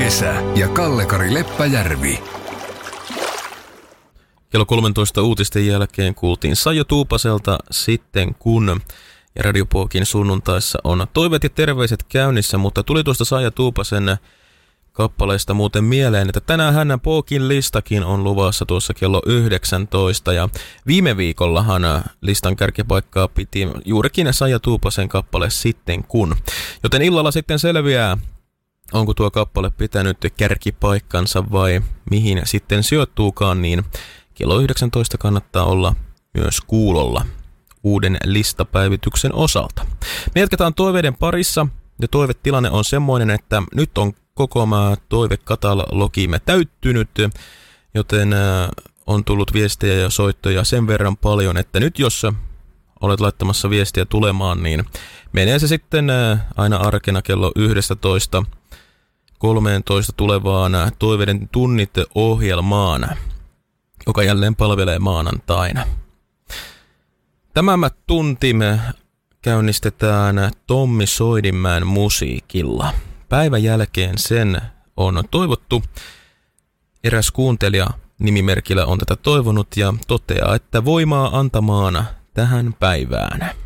Esa ja Kalle-Kari Leppäjärvi. Kello 13 uutisten jälkeen kuultiin Saija Tuupaselta Sitten kun. Ja Radio Pookin sunnuntaissa on toiveet ja terveiset käynnissä, mutta tuli tuosta Saija Tuupasen kappaleesta muuten mieleen, että tänään hänen Pookin listakin on luvassa tuossa kello 19. Ja viime viikollahan listan kärkipaikkaa piti juurikin Saija Tuupasen kappale Sitten kun. Joten illalla sitten selviää, onko tuo kappale pitänyt kärkipaikkansa vai mihin sitten sijoittuukaan, niin kello 19 kannattaa olla myös kuulolla uuden listapäivityksen osalta. Me jatketaan toiveiden parissa ja toivetilanne on semmoinen, että nyt on koko toivekatalogimme täyttynyt, joten on tullut viestejä ja soittoja sen verran paljon, että nyt jos olet laittamassa viestiä tulemaan, niin menee se sitten aina arkena kello 11 13 tulevaan toiveiden tunnit ohjelmaan, joka jälleen palvelee maanantaina. Tämä tunti me käynnistetään Tommi Soidinmäen musiikilla. Päivän jälkeen sen on toivottu. Eräs kuuntelija nimimerkillä on tätä toivonut ja toteaa, että voimaa antamaan tähän päivään.